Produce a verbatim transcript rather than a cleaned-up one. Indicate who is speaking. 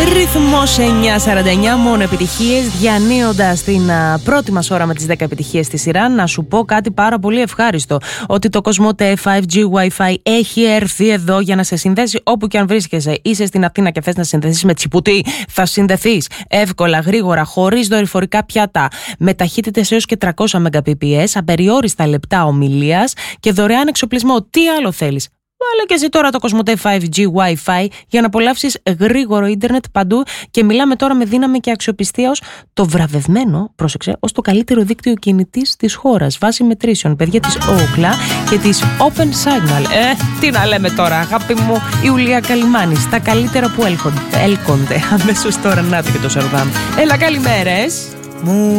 Speaker 1: Ρυθμός εννιά σαράντα εννιά, μόνο επιτυχίες, διανύοντας την α, πρώτη μας ώρα με τις δέκα επιτυχίες στη σειρά. Να σου πω κάτι πάρα πολύ ευχάριστο, ότι το Κοσμοτέ φάιβ τζι Wi-Fi έχει έρθει εδώ για να σε συνδέσει όπου και αν βρίσκεσαι. Είσαι στην Αθήνα και θες να συνδεθείς με Τσιπουτή, θα συνδεθείς εύκολα, γρήγορα, χωρίς δορυφορικά πιάτα, με ταχύτητες έως και τριακόσια μεγαμπιτ, απεριόριστα λεπτά ομιλίας και δωρεάν εξοπλισμό. Τι άλλο θέλεις? Βάλε και εσύ τώρα το Κοσμοτέ φάιβ τζι Wi-Fi για να απολαύσεις γρήγορο ίντερνετ παντού, και μιλάμε τώρα με δύναμη και αξιοπιστία ως το βραβευμένο, πρόσεξε, ως το καλύτερο δίκτυο κινητής της χώρας, βάσει μετρήσεων, παιδιά, της Ookla και της Open Signal. Ε, τι να λέμε τώρα, αγάπη μου, Ιουλία Καλιμάνη, στα καλύτερα που έλκονται, έλκονται. Αμέσως τώρα, να και το Σαρδάμ. Έλα, καλημέρες.